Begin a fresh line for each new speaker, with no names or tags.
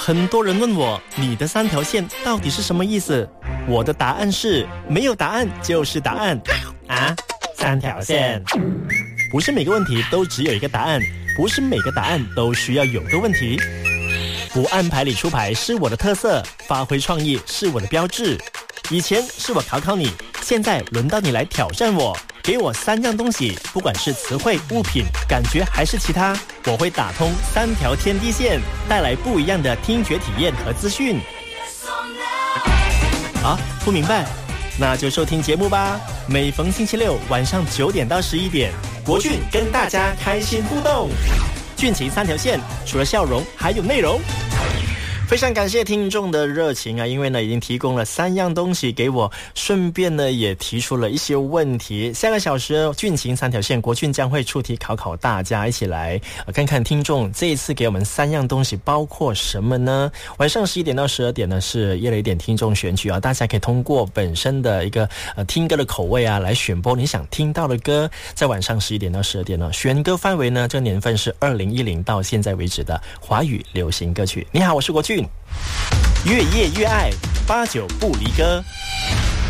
很多人问我，你的3条线到底是什么意思？我的答案是，没有答案就是答案。啊，3条线。不是每个问题都只有一个答案，不是每个答案都需要有个问题。不按牌理出牌是我的特色，发挥创意是我的标志。以前是我考考你，现在轮到你来挑战我。给我3样东西，不管是词汇、物品、感觉还是其他，我会打通3条天地线，带来不一样的听觉体验和资讯。啊，不明白？那就收听节目吧。每逢星期六晚上9点到11点，国俊跟大家开心互动。俊情3条线，除了笑容，还有内容。非常感谢听众的热情啊，因为呢已经提供了3样东西给我，顺便呢也提出了一些问题。下个小时俊情3条线，国俊将会出题考考大家，一起来看看听众这一次给我们3样东西包括什么呢？晚上11点到12点呢是夜雷点听众选举啊，大家可以通过本身的一个听歌的口味啊来选播你想听到的歌，在晚上11点到12点呢，选歌范围呢这个年份是2010到现在为止的华语流行歌曲。你好，我是国俊。越夜越爱，89不离歌。